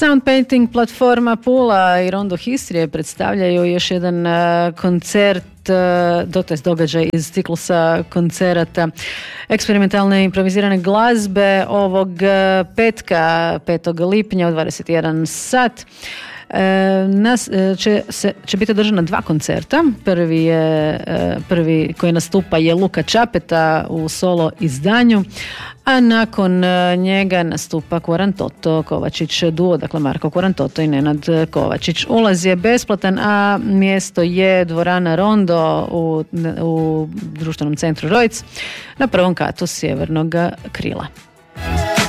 Sound Painting platforma Pula i Rondo Histrije predstavljaju još jedan koncert, događaj iz ciklusa koncerata eksperimentalne improvizirane glazbe ovog petka, 5. lipnja u 21 sat. Će biti održana 2 koncerta. Prvi koji nastupa je Luka Čapeta u solo izdanju, a nakon njega nastupa Quarantotto Kovačić duo, dakle Marko Quarantotto i Nenad Kovačić. Ulaz je besplatan, a mjesto je dvorana Rondo u društvenom centru Rojc na prvom katu sjevernog krila.